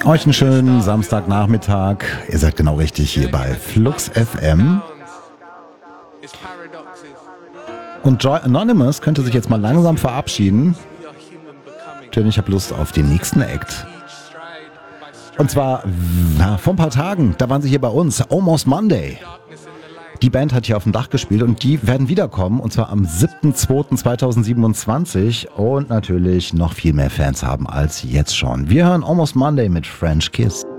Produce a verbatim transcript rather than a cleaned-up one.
Euch einen schönen Samstagnachmittag. Ihr seid genau richtig hier bei Flux F M. Und Joy Anonymous könnte sich jetzt mal langsam verabschieden. Denn ich habe Lust auf den nächsten Act. Und zwar na, vor ein paar Tagen, da waren sie hier bei uns, Almost Monday. Die Band hat hier auf dem Dach gespielt und die werden wiederkommen. Und zwar am siebten zweiten zweitausendsiebenundzwanzig und natürlich noch viel mehr Fans haben als jetzt schon. Wir hören Almost Monday mit French Kiss.